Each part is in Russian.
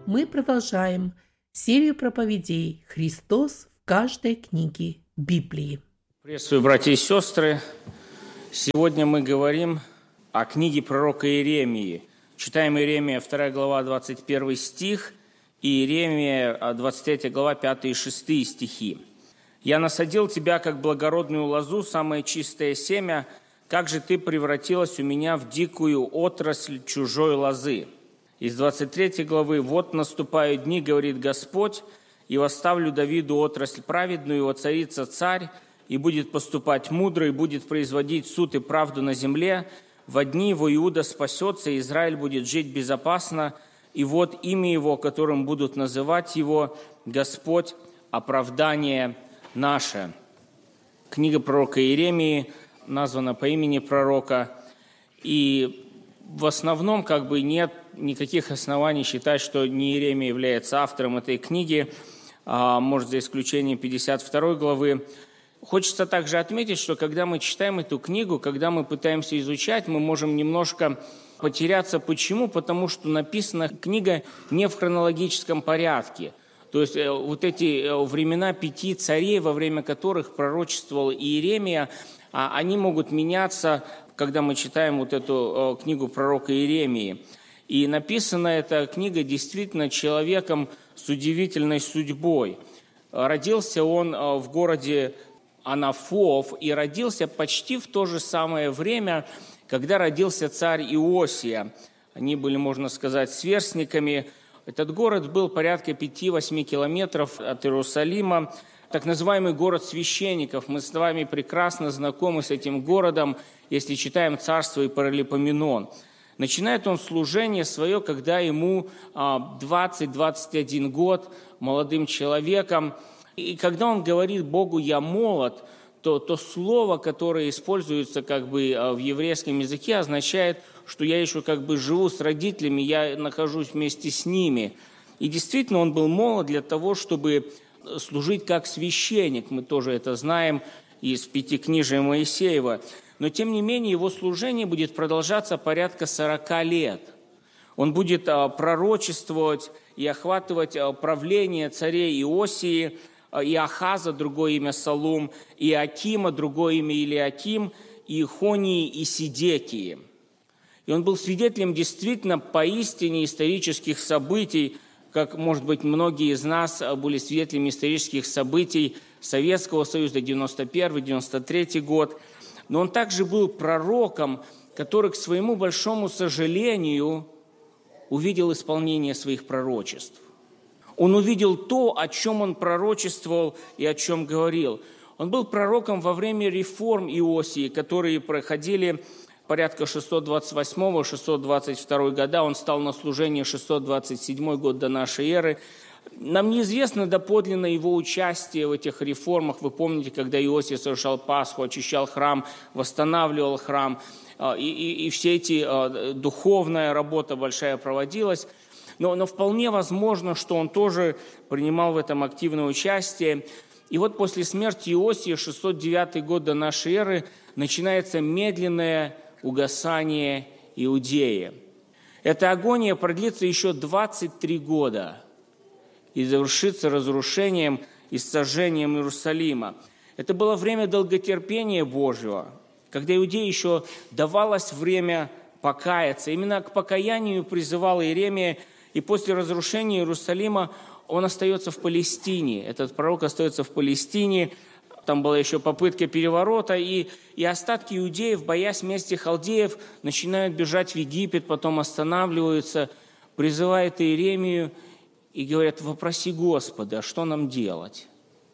мы продолжаем серию проповедей «Христос в каждой книге Библии». Приветствую, братья и сестры. Сегодня мы говорим о книге пророка Иеремии. Читаем Иеремия 2 глава, 21 стих, и Иеремия 23 глава, 5 и 6 стихи. «Я насадил тебя, как благородную лозу, самое чистое семя, как же ты превратилась у меня в дикую отрасль чужой лозы». Из 23 главы: «Вот наступают дни, говорит Господь, и восставлю Давиду отрасль праведную, воцарится царь, и будет поступать мудро, и будет производить суд и правду на земле. Во дни его Иуда спасется, и Израиль будет жить безопасно, и вот имя его, которым будут называть его, Господь, оправдание наше». Книга пророка Иеремии названа по имени пророка, и в основном нет никаких оснований считать, что не Иеремия является автором этой книги, может, за исключением 52 главы. Хочется также отметить, что когда мы читаем эту книгу, когда мы пытаемся изучать, мы можем немножко потеряться. Почему? Потому что написана книга не в хронологическом порядке. То есть вот эти времена 5 царей, во время которых пророчествовал Иеремия, они могут меняться, когда мы читаем вот эту книгу пророка Иеремии. И написана эта книга действительно человеком с удивительной судьбой. Родился он в городе Анафов, и родился почти в то же самое время, когда родился царь Иосия. Они были, можно сказать, сверстниками. Этот город был порядка 5-8 километров от Иерусалима, так называемый город священников. Мы с вами прекрасно знакомы с этим городом, если читаем «Царство» и «Паралипоменон». Начинает он служение свое, когда ему 20-21 год, молодым человеком. И когда он говорит Богу «я молод», то слово, которое используется в еврейском языке, означает, что я еще живу с родителями, я нахожусь вместе с ними. И действительно, он был молод для того, чтобы служить как священник. Мы тоже это знаем из Пятикнижия Моисеева. Но, тем не менее, его служение будет продолжаться порядка 40 лет. Он будет пророчествовать и охватывать правление царей Иосии, и Ахаза, другое имя Салум, и Акима, другое имя Илиаким, и Ихонии, и Сидекии. И он был свидетелем действительно поистине исторических событий, как, может быть, многие из нас были свидетелями исторических событий Советского Союза, 91-93 год. Но он также был пророком, который, к своему большому сожалению, увидел исполнение своих пророчеств. Он увидел то, о чем он пророчествовал и о чем говорил. Он был пророком во время реформ Иосии, которые проходили порядка 628-622 года. Он стал на служение 627 год до нашей эры. Нам неизвестно доподлинно его участие в этих реформах. Вы помните, когда Иосия совершал Пасху, очищал храм, восстанавливал храм, и все эти духовная работа большая проводилась. Но вполне возможно, что он тоже принимал в этом активное участие. И вот после смерти Иосии, 609 год до нашей эры, начинается медленное угасание Иудеи. Эта агония продлится еще 23 года и завершится разрушением и сожжением Иерусалима. Это было время долготерпения Божьего, когда Иудее еще давалось время покаяться. Именно к покаянию призывал Иеремия, и после разрушения Иерусалима он остается в Палестине. Этот пророк остается в Палестине. Там была еще попытка переворота, и остатки иудеев, боясь мести халдеев, начинают бежать в Египет, потом останавливаются, призывают Иеремию и говорят: «Вопроси Господа, что нам делать?»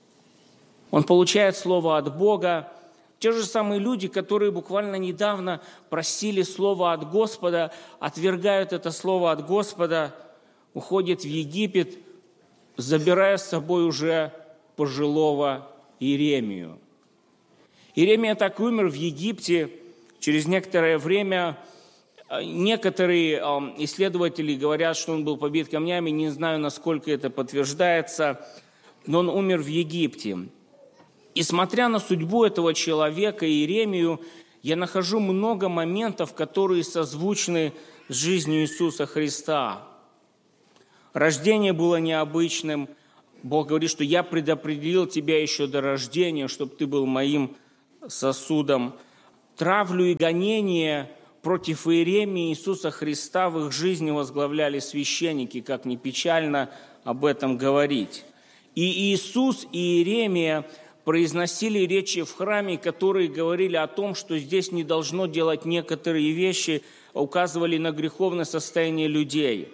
Он получает слово от Бога. Те же самые люди, которые буквально недавно просили слово от Господа, отвергают это слово от Господа, уходят в Египет, забирая с собой уже пожилого Иеремию. Иеремия так умер в Египте. Через некоторое время некоторые исследователи говорят, что он был побит камнями. Не знаю, насколько это подтверждается, но он умер в Египте. И смотря на судьбу этого человека, Иеремию, я нахожу много моментов, которые созвучны с жизнью Иисуса Христа. Рождение было необычным. Бог говорит, что я предопределил тебя еще до рождения, чтобы ты был моим сосудом. Травлю и гонение против Иеремии Иисуса Христа в их жизни возглавляли священники, как ни печально об этом говорить. И Иисус и Иеремия произносили речи в храме, которые говорили о том, что здесь не должно делать некоторые вещи, указывали на греховное состояние людей.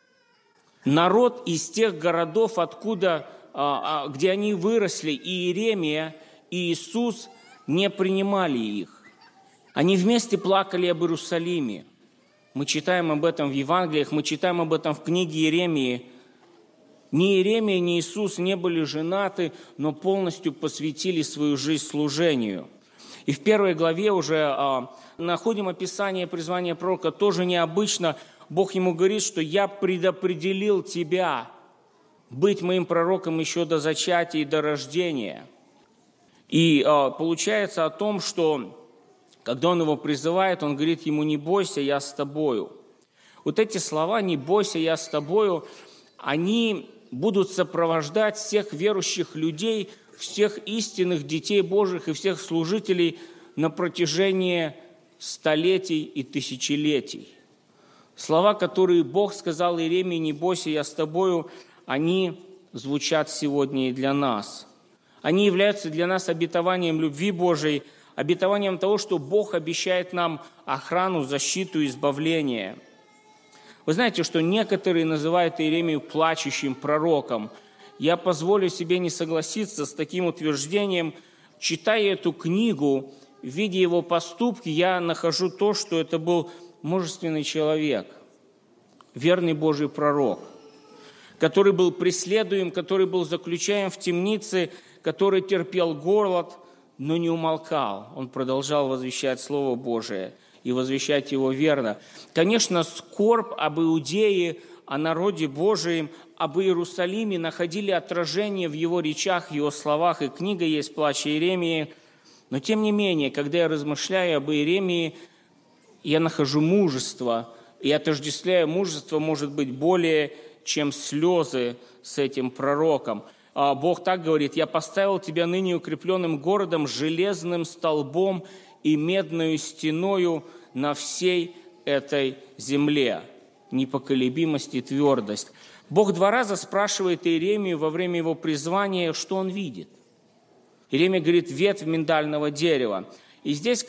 Народ из тех городов, откуда, где они выросли, и Иеремия, и Иисус не принимали их. Они вместе плакали об Иерусалиме. Мы читаем об этом в Евангелиях, мы читаем об этом в книге Иеремии. Ни Иеремия, ни Иисус не были женаты, но полностью посвятили свою жизнь служению. И в 1 главе уже находим описание призвания пророка, тоже необычно. Бог ему говорит, что «я предопределил тебя быть моим пророком еще до зачатия и до рождения». И получается о том, что когда он его призывает, он говорит ему «не бойся, я с тобою». Вот эти слова «не бойся, я с тобою», они будут сопровождать всех верующих людей, всех истинных детей Божьих и всех служителей на протяжении столетий и тысячелетий. Слова, которые Бог сказал Иеремии «не бойся, я с тобою», они звучат сегодня и для нас. Они являются для нас обетованием любви Божией, обетованием того, что Бог обещает нам охрану, защиту, избавление. Вы знаете, что некоторые называют Иеремию плачущим пророком. Я позволю себе не согласиться с таким утверждением. Читая эту книгу, видя его поступки, я нахожу то, что это был мужественный человек, верный Божий пророк, который был преследуем, который был заключаем в темнице, который терпел голод, но не умолкал. Он продолжал возвещать Слово Божие и возвещать его верно. Конечно, скорбь об Иудее, о народе Божием, об Иерусалиме находили отражение в его речах, в его словах, и книга есть «Плач Иеремии». Но тем не менее, когда я размышляю об Иеремии, я нахожу мужество, и отождествляю мужество, может быть, более, чем слезы с этим пророком. Бог так говорит: «Я поставил тебя ныне укрепленным городом, железным столбом и медною стеною на всей этой земле». Непоколебимость и твердость. Бог 2 раза спрашивает Иеремию во время его призвания, что он видит. Иеремия говорит: ветвь миндального дерева. И здесь,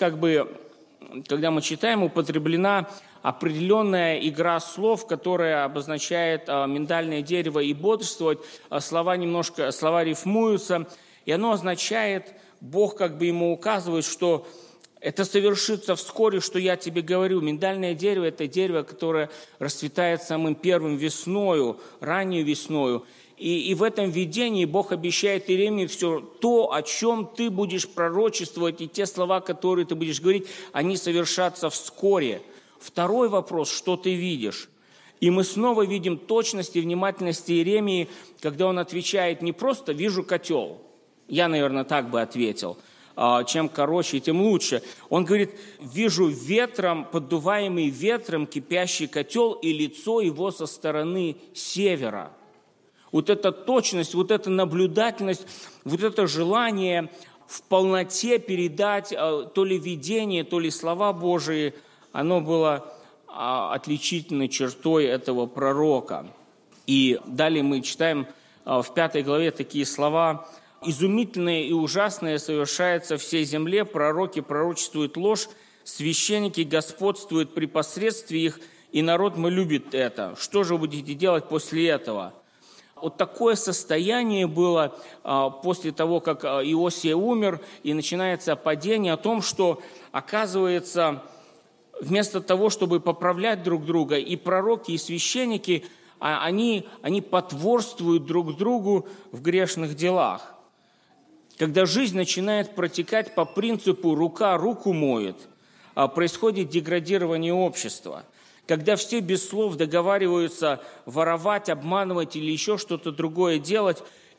когда мы читаем, употреблена определенная игра слов, которая обозначает миндальное дерево и бодрствовать. Слова рифмуются, и оно означает, Бог ему указывает, что это совершится вскоре, что я тебе говорю. Миндальное дерево – это дерево, которое расцветает самым первым весною, раннюю весною. И в этом видении Бог обещает Иеремии все то, о чем ты будешь пророчествовать, и те слова, которые ты будешь говорить, они совершатся вскоре. Второй вопрос: что ты видишь? И мы снова видим точность и внимательность Иеремии, когда он отвечает не просто «вижу котел». Я, наверное, так бы ответил. Чем короче, тем лучше. Он говорит: «Вижу ветром, поддуваемый ветром, кипящий котел и лицо его со стороны севера». Вот эта точность, вот эта наблюдательность, вот это желание в полноте передать то ли видение, то ли слова Божии, оно было отличительной чертой этого пророка. И далее мы читаем в 5 главе такие слова: «Изумительное и ужасное совершается всей земле, пророки пророчествуют ложь, священники господствуют при посредстве их, и народ мой любит это. Что же вы будете делать после этого?» Вот такое состояние было после того, как Иосия умер, и начинается падение, о том, что, оказывается, вместо того, чтобы поправлять друг друга, и пророки, и священники, они потворствуют друг другу в грешных делах. Когда жизнь начинает протекать по принципу «рука руку моет», происходит деградирование общества. Когда все без слов договариваются воровать, обманывать или еще что-то другое делать,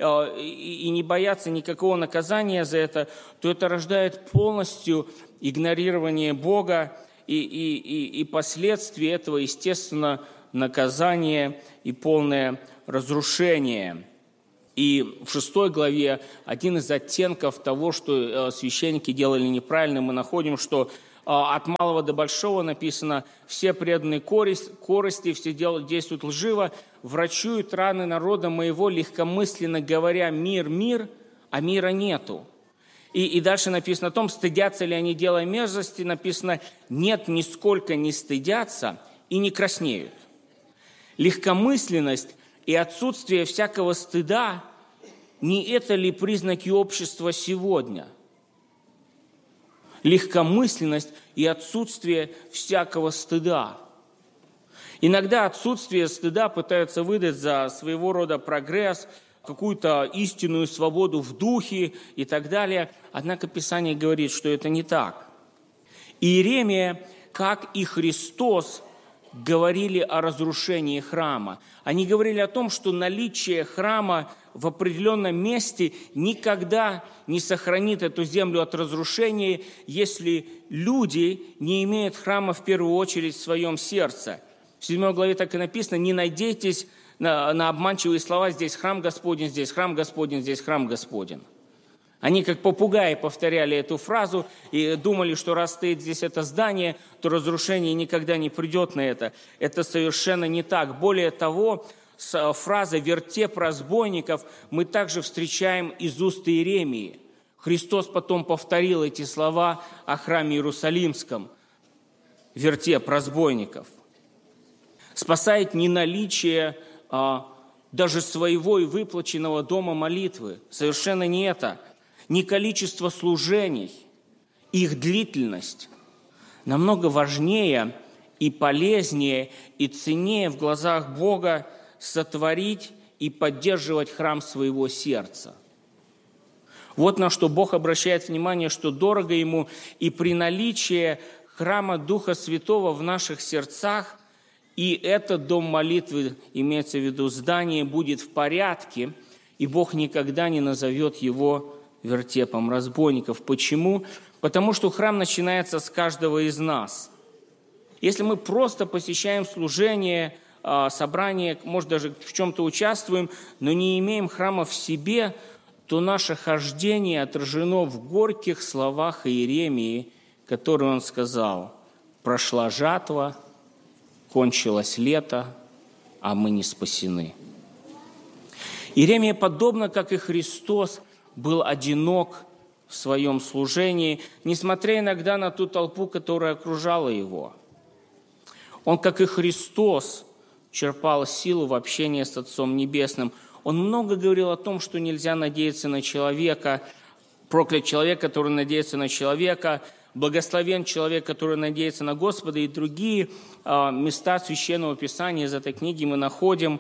и не боятся никакого наказания за это, то это рождает полностью игнорирование Бога, и последствия этого, естественно, наказание и полное разрушение. И в 6 главе один из оттенков того, что священники делали неправильно, мы находим, что от малого до большого написано: все преданные корысти, все действуют лживо, врачуют раны народа моего, легкомысленно говоря: мир, мир, а мира нету. И дальше написано о том, стыдятся ли они дела мерзости, написано: нет, нисколько не стыдятся и не краснеют. Легкомысленность и отсутствие всякого стыда, не это ли признаки общества сегодня? Легкомысленность и отсутствие всякого стыда. Иногда отсутствие стыда пытаются выдать за своего рода прогресс, какую-то истинную свободу в духе и так далее. Однако Писание говорит, что это не так. Иеремия, как и Христос, говорили о разрушении храма. Они говорили о том, что наличие храма в определенном месте никогда не сохранит эту землю от разрушения, если люди не имеют храма в первую очередь в своем сердце. В 7 главе так и написано: не надейтесь на обманчивые слова: здесь храм Господень, здесь храм Господень, здесь храм Господень. Они как попугаи повторяли эту фразу и думали, что раз стоит здесь это здание, то разрушение никогда не придет на это. Это совершенно не так. Более того, фраза «вертеп разбойников» мы также встречаем из уст Иеремии. Христос потом повторил эти слова о храме Иерусалимском. Вертеп разбойников. Спасает не наличие даже своего и выплаченного дома молитвы. Совершенно не это. Не количество служений, их длительность. Намного важнее и полезнее и ценнее в глазах Бога сотворить и поддерживать храм своего сердца. Вот на что Бог обращает внимание, что дорого Ему, и при наличии храма Духа Святого в наших сердцах, и этот дом молитвы, имеется в виду здание, будет в порядке, и Бог никогда не назовет его вертепом разбойников. Почему? Потому что храм начинается с каждого из нас. Если мы просто посещаем служение, собрание, может, даже в чем-то участвуем, но не имеем храма в себе, то наше хождение отражено в горьких словах Иеремии, которые он сказал: «Прошла жатва, кончилось лето, а мы не спасены». Иеремия, подобно как и Христос, был одинок в своем служении, несмотря иногда на ту толпу, которая окружала его. Он, как и Христос, черпал силу в общении с Отцом Небесным. Он много говорил о том, что нельзя надеяться на человека, проклят человек, который надеется на человека, благословен человек, который надеется на Господа, и другие места Священного Писания из этой книги мы находим.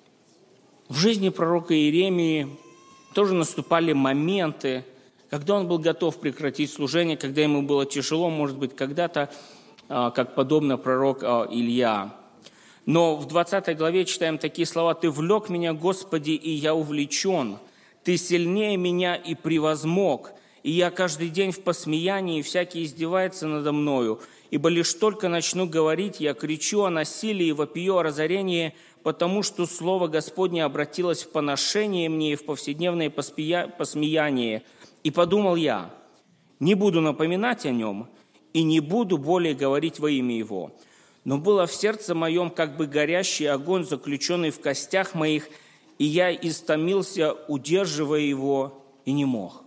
В жизни пророка Иеремии тоже наступали моменты, когда он был готов прекратить служение, когда ему было тяжело, может быть, когда-то, как подобно пророк Илья. Но в 20 главе читаем такие слова: «Ты влек меня, Господи, и я увлечен. Ты сильнее меня и превозмог. И я каждый день в посмеянии, и всякий издевается надо мною. Ибо лишь только начну говорить, я кричу о насилии, вопию о разорении, потому что слово Господне обратилось в поношение мне и в повседневное посмеяние. И подумал я: не буду напоминать о нем, и не буду более говорить во имя его. Но было в сердце моем как бы горящий огонь, заключенный в костях моих, и я истомился, удерживая его, и не мог».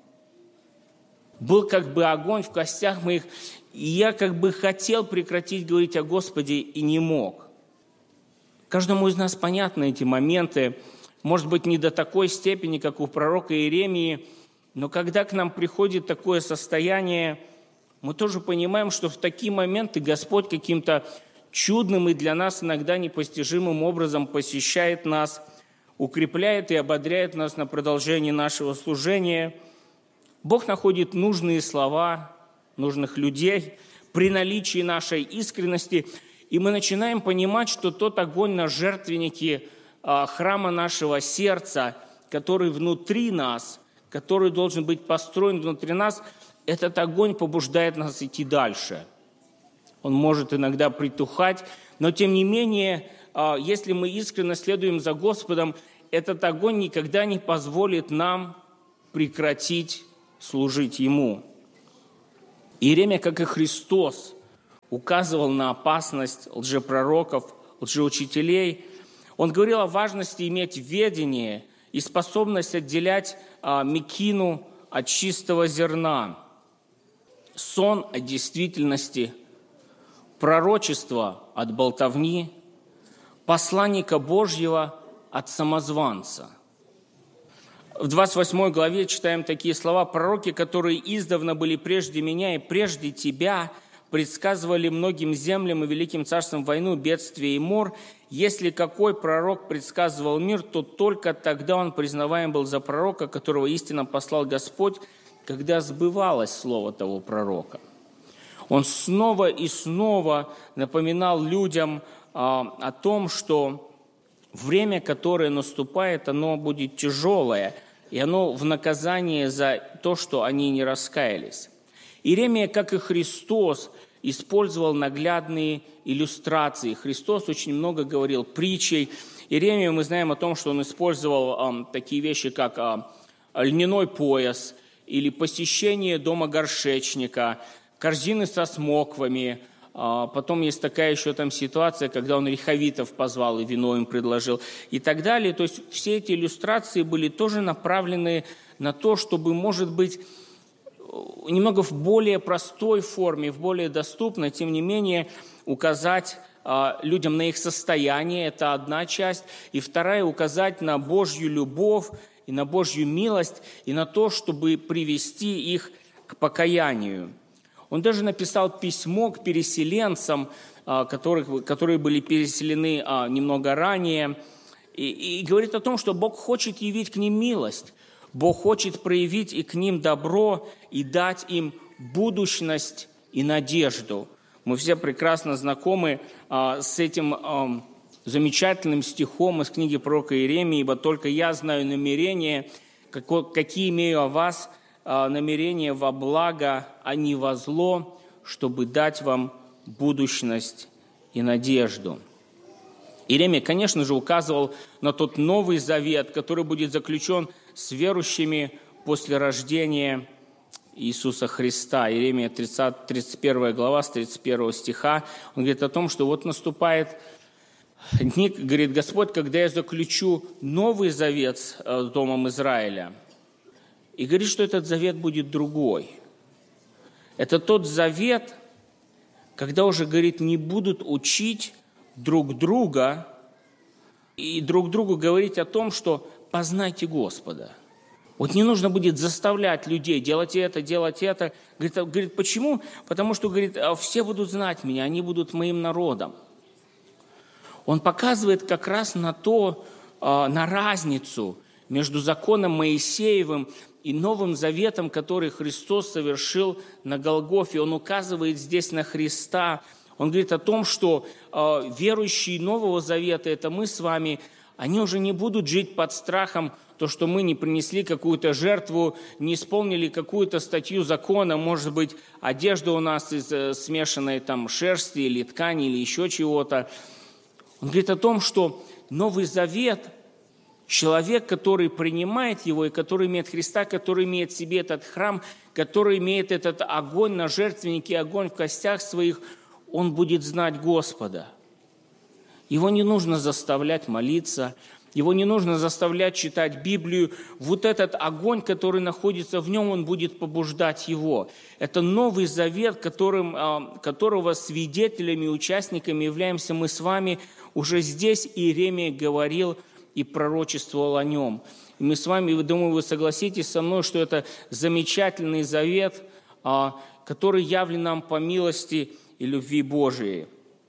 Был как бы огонь в костях моих, и я как бы хотел прекратить говорить о Господе, и не мог. Каждому из нас понятны эти моменты, может быть, не до такой степени, как у пророка Иеремии, но когда к нам приходит такое состояние, мы тоже понимаем, что в такие моменты Господь каким-то чудным и для нас иногда непостижимым образом посещает нас, укрепляет и ободряет нас на продолжение нашего служения. Бог находит нужные слова, нужных людей при наличии нашей искренности, и мы начинаем понимать, что тот огонь на жертвеннике храма нашего сердца, который внутри нас, который должен быть построен внутри нас, этот огонь побуждает нас идти дальше. Он может иногда притухать, но тем не менее если мы искренне следуем за Господом, этот огонь никогда не позволит нам прекратить служить Ему. Иеремия, как и Христос, указывал на опасность лжепророков, лжеучителей. Он говорил о важности иметь ведение и способность отделять мекину от чистого зерна, сон от действительности, пророчество от болтовни, посланника Божьего от самозванца. В 28 главе читаем такие слова: «Пророки, которые издавна были прежде меня и прежде тебя, предсказывали многим землям и великим царствам войну, бедствие и мор. Если какой пророк предсказывал мир, то только тогда он признаваем был за пророка, которого истинно послал Господь, когда сбывалось слово того пророка». Он снова и снова напоминал людям о том, что время, которое наступает, оно будет тяжелое, и оно в наказание за то, что они не раскаялись. Иеремия, как и Христос, использовал наглядные иллюстрации. Христос очень много говорил притчей. Иеремию мы знаем о том, что он использовал такие вещи, как льняной пояс или посещение дома горшечника, корзины со смоквами. Потом есть такая еще там ситуация, когда он рехавитов позвал и вино им предложил и так далее. То есть все эти иллюстрации были тоже направлены на то, чтобы, может быть, немного в более простой форме, в более доступной, тем не менее, указать людям на их состояние, это одна часть, и вторая – указать на Божью любовь и на Божью милость, и на то, чтобы привести их к покаянию. Он даже написал письмо к переселенцам, которые были переселены немного ранее, и говорит о том, что Бог хочет явить к ним милость, Бог хочет проявить и к ним добро, и дать им будущность и надежду. Мы все прекрасно знакомы с этим замечательным стихом из книги пророка Иеремии: «Ибо только я знаю намерения, какие имею о вас, намерения во благо, а не во зло, чтобы дать вам будущность и надежду». Иеремия, конечно же, указывал на тот Новый Завет, который будет заключен с верующими после рождения Иисуса Христа. Иеремия 31 глава, с 31 стиха. Он говорит о том, что вот наступает дни, говорит Господь, когда я заключу Новый Завет с Домом Израиля. И говорит, что этот завет будет другой. Это тот завет, когда уже, говорит, не будут учить друг друга и друг другу говорить о том, что познайте Господа. Вот не нужно будет заставлять людей делать это, делать это. Говорит, почему? Потому что, говорит, все будут знать меня, они будут моим народом. Он показывает как раз на то, на разницу между законом Моисеевым и Новым Заветом, который Христос совершил на Голгофе. Он указывает здесь на Христа. Он говорит о том, что верующие Нового Завета, это мы с вами, они уже не будут жить под страхом, то, что мы не принесли какую-то жертву, не исполнили какую-то статью закона, может быть, одежда у нас из смешанной там шерсти или ткани или еще чего-то. Он говорит о том, что Новый Завет, человек, который принимает его и который имеет Христа, который имеет в себе этот храм, который имеет этот огонь на жертвеннике, огонь в костях своих, он будет знать Господа. Его не нужно заставлять молиться, его не нужно заставлять читать Библию. Вот этот огонь, который находится в нем, он будет побуждать его. Это Новый Завет, которого свидетелями, участниками являемся мы с вами. Уже здесь Иеремия говорил и пророчествовал о нем. И мы с вами, думаю, вы согласитесь со мной, что это замечательный завет, который явлен нам по милости и любви Божией.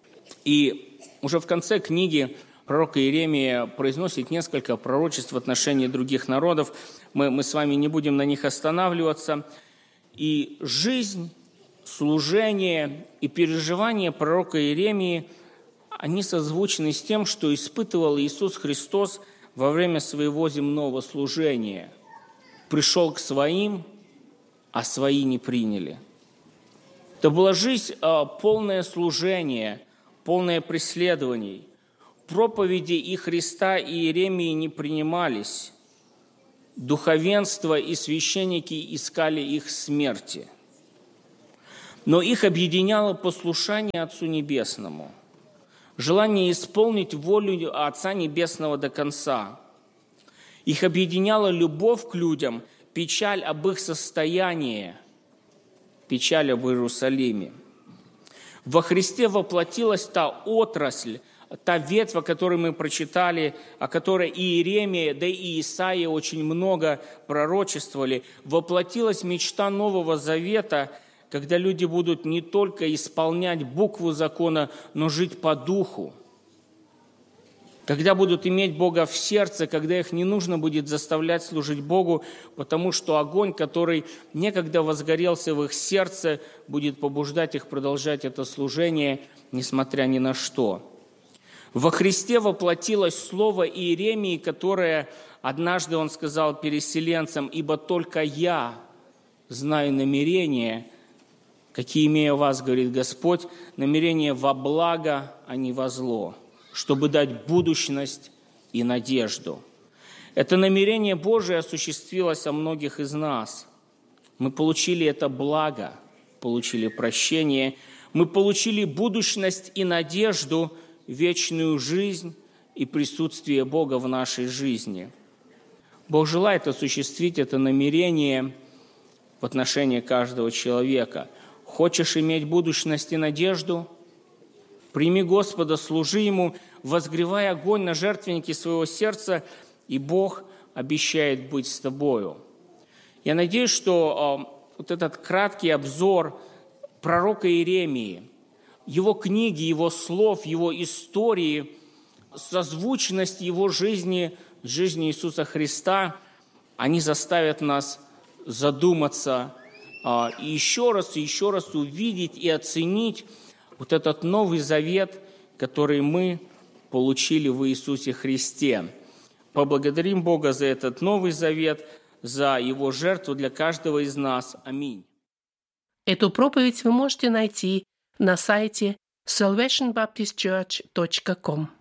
И уже в конце книги пророк Иеремия произносит несколько пророчеств в отношении других народов. Мы с вами не будем на них останавливаться. И жизнь, служение и переживания пророка Иеремии, они созвучны с тем, что испытывал Иисус Христос во время своего земного служения. Пришел к своим, а свои не приняли. Это была жизнь полное служение, полное преследований, проповеди и Христа, и Иеремии не принимались. Духовенство и священники искали их смерти. Но их объединяло послушание Отцу Небесному, желание исполнить волю Отца Небесного до конца. Их объединяла любовь к людям, печаль об их состоянии, печаль об Иерусалиме. Во Христе воплотилась та отрасль, та ветвь, о которой мы прочитали, о которой и Иеремия, да и Исаия очень много пророчествовали. Воплотилась мечта Нового Завета, когда люди будут не только исполнять букву закона, но жить по духу. Когда будут иметь Бога в сердце, когда их не нужно будет заставлять служить Богу, потому что огонь, который некогда возгорелся в их сердце, будет побуждать их продолжать это служение, несмотря ни на что. Во Христе воплотилось слово Иеремии, которое однажды он сказал переселенцам: «Ибо только я знаю намерения, какие имею о вас, говорит Господь, намерения во благо, а не во зло, чтобы дать будущность и надежду». Это намерение Божие осуществилось о многих из нас. Мы получили это благо, получили прощение, мы получили будущность и надежду, вечную жизнь и присутствие Бога в нашей жизни. Бог желает осуществить это намерение в отношении каждого человека. Хочешь иметь будущность и надежду? Прими Господа, служи Ему, возгревай огонь на жертвеннике своего сердца, и Бог обещает быть с тобою. Я надеюсь, что вот этот краткий обзор пророка Иеремии, его книги, его слов, его истории, созвучность его жизни с жизнью Иисуса Христа, они заставят нас задуматься и еще раз увидеть и оценить вот этот Новый Завет, который мы получили в Иисусе Христе. Поблагодарим Бога за этот Новый Завет, за Его жертву для каждого из нас. Аминь. Эту проповедь вы можете найти на сайте salvationbaptistchurch.com.